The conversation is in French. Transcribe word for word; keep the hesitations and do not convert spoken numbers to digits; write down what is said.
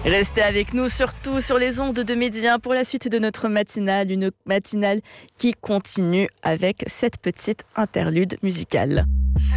Restez avec nous, surtout sur les ondes de Média pour la suite de notre matinale, une matinale qui continue avec cette petite interlude musicale.